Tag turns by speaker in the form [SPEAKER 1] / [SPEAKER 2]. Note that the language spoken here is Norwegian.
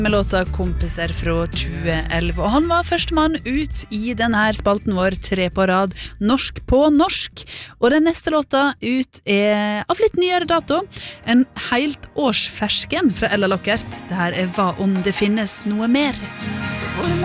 [SPEAKER 1] Med låta Kompiser fra 2011. Og han var førstemann ut i denne spalten vår 3 på rad, norsk på norsk. Og den neste låta ut av litt nyere dato. En helt årsfersken fra Ella Lockert. Det her Hva om det finnes noe mer?